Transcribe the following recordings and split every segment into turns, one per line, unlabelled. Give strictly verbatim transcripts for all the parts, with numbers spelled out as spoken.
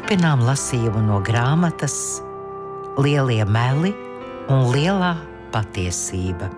Turpinām lasījumu no grāmatas Lielie meli un lielā patiesība.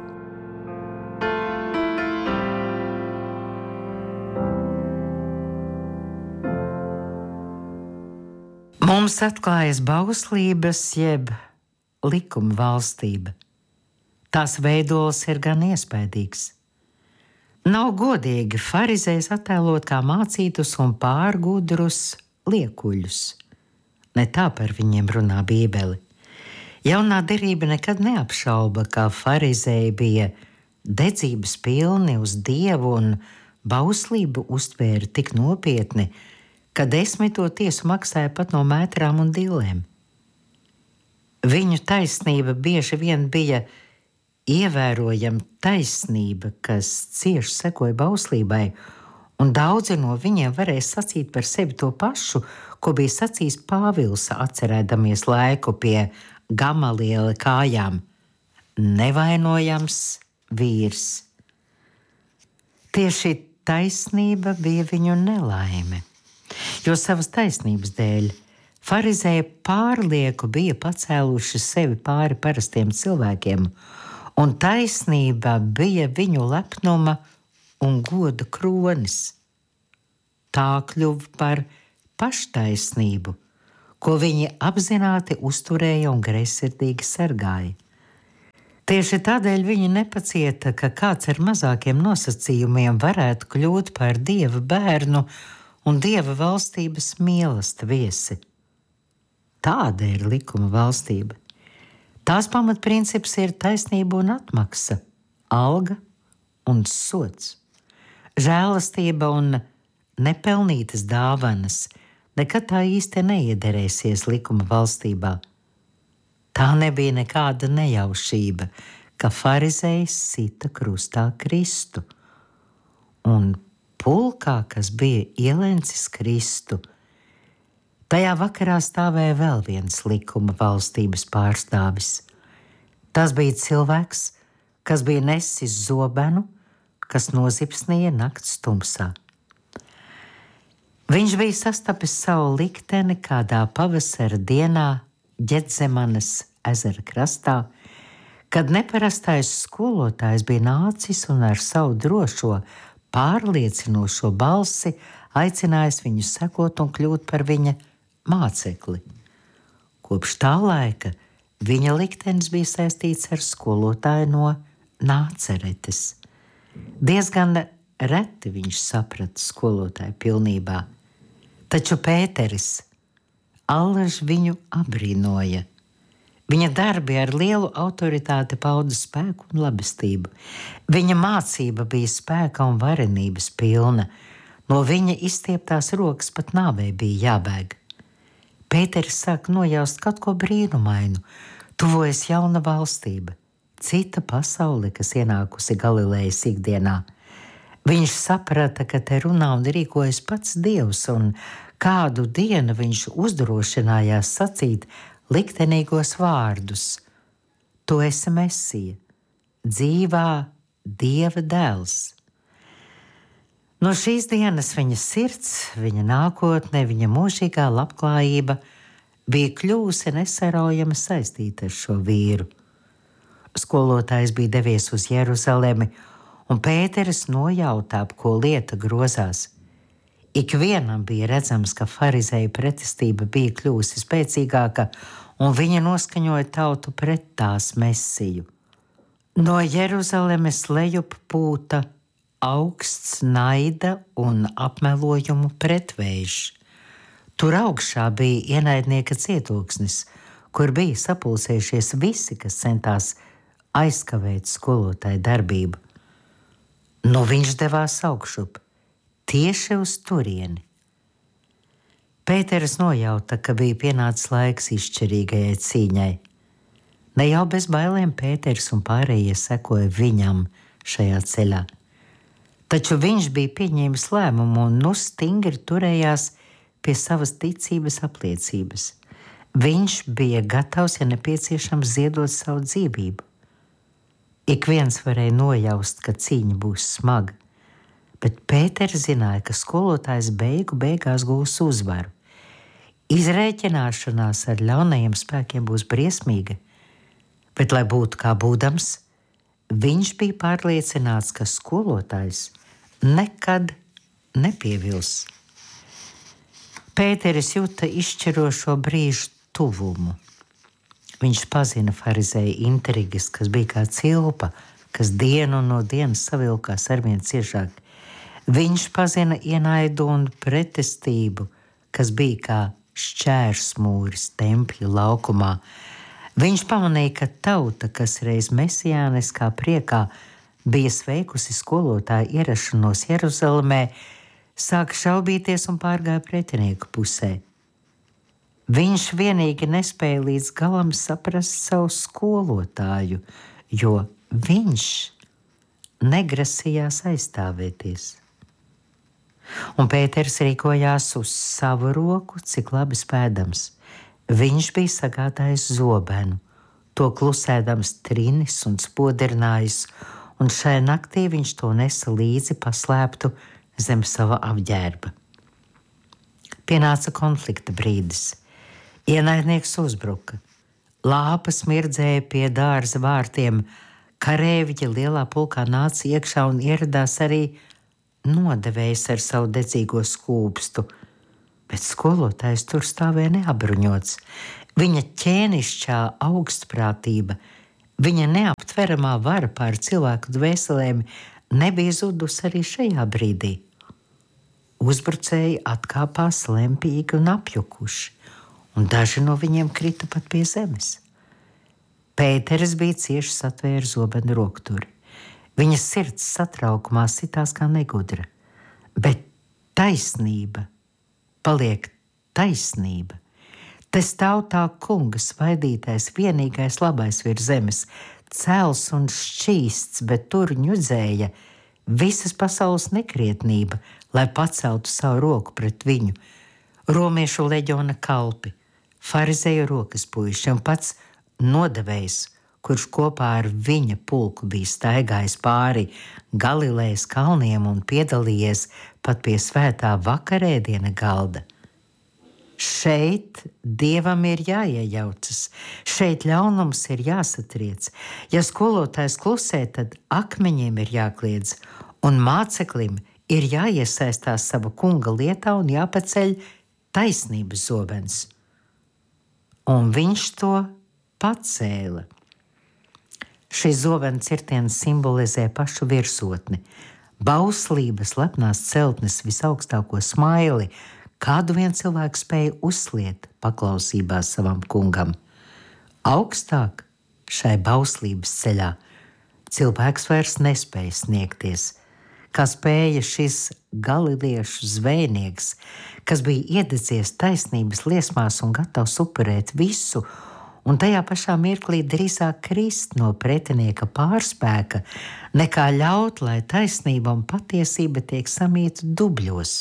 Mums atklājas bauslības jeb likuma valstība. Tās veidols ir gan iespaidīgs. Nav godīgi farizējus attēlot kā mācītus un pārgudrus liekuļus. Ne tā par viņiem runā Bībele. Jaunā derība nekad neapšauba, ka farizēji bija dedzības pilni uz Dievu un bauslību uztvēra tik nopietni, ka desmito tiesu maksāja pat no mētrām un dillēm. Viņu taisnība bieži vien bija ievērojama taisnība, kas cieši sekoja bauslībai, un daudzi no viņiem varēja sacīt par sevi to pašu, ko bija sacījis Pāvils, atcerēdamies laiku pie Gamaliela kājām. Nevainojams vīrs. Tieši taisnība bija viņu nelaime, jo savas taisnības dēļ farizēji pārlieku bija pacēluši sevi pāri parastiem cilvēkiem, un taisnība bija viņu lepnuma un goda kronis. Tā kļuva par paštaisnību, ko viņi apzināti uzturēja un greizsirdīgi sargāja. Tieši tādēļ viņi nepacieta, ka kāds ar mazākiem nosacījumiem varētu kļūt par Dieva bērnu un Dieva valstības mīlesta viesi. Tāda ir likuma valstība. Tās pamatprincips ir taisnība un atmaksa, alga un sods. Žēlastība un nepelnītas dāvanas nekad tā īsti neiederēsies likuma valstībā. Tā nebija nekāda nejaušība, ka farizējs sita krustā Kristu. Un pulkā, kas bija ielencis Kristu, tajā vakarā stāvēja vēl viens likuma valstības pārstāvis. Tas bija cilvēks, kas bija nesis zobenu, kas nozipsnīja nakts tumsā. Viņš bija sastapis savu likteni kādā pavasara dienā Ģedzemanes ezera krastā, kad neparastais skolotājs bija nācis un ar savu drošo, pārliecinošo balsi aicinājis viņu sekot un kļūt par viņa mācekli. Kopš tā laika viņa liktenis bija saistīts ar skolotāju no Nāceretes. Diezgan reti viņš saprata skolotāju pilnībā, taču Pēteris allaž viņu abrīnoja. Viņa darbi ar lielu autoritāti pauda spēku un labestību. Viņa mācība bija spēka un varenības pilna. No viņa izstieptās rokas pat nāvei bija jābēg. Pēteris sāk nojaust kaut ko brīnumainu. Tuvojas jauna valstība, cita pasaule, kas ienākusi Galilejas ikdienā. Viņš saprata, ka te runā un rīkojas pats Dievs, un kādu dienu viņš uzdrošinājās sacīt liktenīgos vārdus. Tu esi Mesija, dzīvā Dieva dēls. No šīs dienas viņa sirds, viņa nākotne, viņa mūžīgā labklājība bija kļūsi nesaraujami saistīta ar šo vīru. Skolotājs bija devies uz Jeruzalemi, un Pēteris nojautā, ap ko lieta grozās. Ikvienam bija redzams, ka farizēju pretestība bija kļūsi spēcīgāka, un viņa noskaņoja tautu pret tās Mesiju. No Jeruzalemes lejup pūta augsts naida un apmelojumu pretvējš. Tur augšā bija ienaidnieka cietoksnis, kur bija sapulcējušies visi, kas centās aizkavēt skolotāju darbību. Nu viņš devās augšup, tieši uz turieni. Pēteris nojauta, ka bija pienācis laiks izšķirīgajai cīņai. Ne jau bez bailēm Pēteris un pārējie sekoja viņam šajā ceļā. Taču viņš bija pieņēmis lēmumu un nu stingri turējās pie savas ticības apliecības. Viņš bija gatavs, ja nepieciešams, ziedot savu dzīvību. Ik viens varēja nojaust, ka cīņa būs smaga, bet Pēters zināja, ka skolotājs beigu beigās gūs uzvaru. Izrēķināšanās ar ļaunajiem spēkiem būs briesmīga, bet, lai būtu kā būdams, viņš bija pārliecināts, ka skolotājs nekad nepievils. Pēteris jūta izšķirošo brīžu tuvumu. Viņš pazina farizēju intrigas, kas bija kā cilpa, kas dienu no dienas savilkās arvien ciešāk. Viņš pazina ienaidu un pretestību, kas bija kā šķērsmūris tempļa laukumā. Viņš pamanīja, ka tauta, kas reiz mesijāniskā priekā bija sveikusi skolotāju ierašanos Jeruzalemē, sāk šaubīties un pārgāja pretinieku pusē. Viņš vienīgi nespēja līdz galam saprast savu skolotāju, jo viņš negrasījās aizstāvēties. Un Pēters rīkojās uz savu roku, cik labi spēdams. Viņš bija sagādājis zobenu, to klusēdams trinis un spodrinājis, un šai naktī viņš to nesa līdzi paslēptu zem sava apģērba. Pienāca konflikta brīdis. Ienaidnieks uzbruka. Lāpa smirdzēja pie dārza vārtiem. Karēviģi lielā pulkā nāca iekšā un ieradās arī nodevējs ar savu dedzīgo skūpstu. Bet skolotājs tur stāvēja neapbruņots. Viņa ķēnišķā augstprātība, viņa neaptveramā vara pār cilvēku dvēselēm nebija zudus arī šajā brīdī. Uzbrucēji atkāpās lempīgi un apjukuši, un daži no viņiem krita pat pie zemes. Pēteris bija cieši satvēris zobenu rokturi. Viņa sirds satraukumā sitās kā negudra, bet taisnība paliek taisnība. Te stāv tā kunga svaidītais, vienīgais labais virs zemes, cels un šķīsts, bet tur ņudzēja visas pasaules nekrietnība, lai paceltu savu roku pret viņu. Romiešu leģiona kalpi, farizēju rokas puiši un pats nodevējs, kurš kopā ar viņa pulku bija staigājis pāri Galilejas kalniem un piedalījies pat pie svētā vakarēdiena galda. Šeit Dievam ir jāiejaucas, šeit ļaunums ir jāsatriec. Ja skolotājs klusē, tad akmeņiem ir jākliedz, un māceklim ir jāiesaistās sava kunga lietā un jāpaceļ taisnības zobens. Un viņš to pacēla. Šis zobens cirtiens simbolizē pašu virsotni, bauslības lepnās celtnes visaugstāko smaili, kādu vien cilvēku spēja uzsliet paklausībā savam kungam. Augstāk šai bauslības ceļā cilvēks vairs nespēja sniegties, kā spēja šis galiliešu zvejnieks, kas bija iededzies taisnības liesmās un gatavs upurēt visu, un tajā pašā mirklī drīzāk krist no pretinieka pārspēka, nekā ļaut, lai taisnība un patiesība tiek samīta dubļos.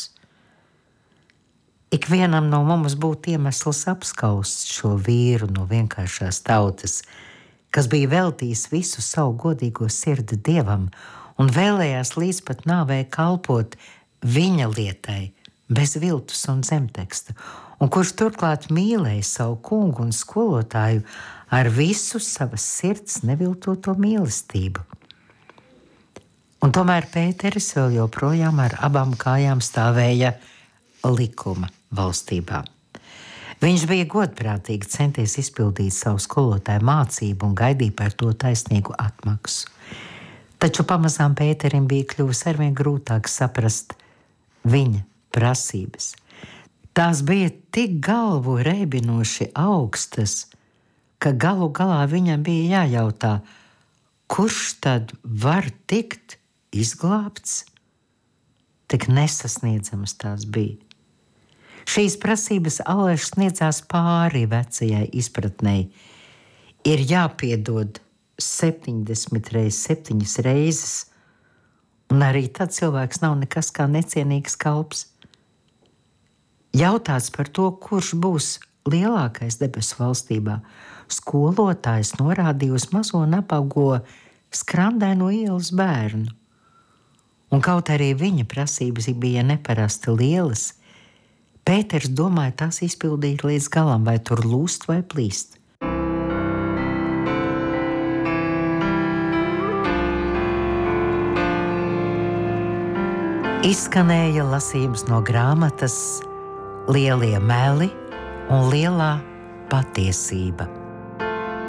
Ikvienam no mums būtu iemesls apskaust šo vīru no vienkāršās tautas, kas bija veltījis visu savu godīgo sirdi Dievam un vēlējās līdz pat nāvei kalpot viņa lietai, bez viltus un zemteksta, un kurš turklāt mīlēja savu kungu un skolotāju ar visu savas sirds neviltoto mīlestību. Un tomēr Pēteris vēl joprojām ar abām kājām stāvēja likuma valstībā. Viņš bija godprātīgi centies izpildīt savu skolotāju mācību un gaidīja par to taisnīgu atmaksu. Taču pamazām Pēterim bija kļuvis arvien grūtāk saprast viņa prasības. Tās bija tik galvu reibinoši augstas, ka galu galā viņam bija jājautā, kurš tad var tikt izglābts? Tik nesasniedzamas tās bija. Šīs prasības allaž sniedzās pāri vecajai izpratnei. Ir jāpiedod septiņdesmit reizes septiņas reizes, un arī tad cilvēks nav nekas kā necienīgs kalps. Jautāts par to, kurš būs lielākais debesu valstībā, skolotājs norādīja uz mazo nabago skrandēno ielas bērnu. Un kaut arī viņa prasības bija neparasti lielas, Pēters domāja tās izpildīt līdz galam, vai tur lūst vai plīst. Izskanēja lasījums no grāmatas Lielie meli un lielā patiesība.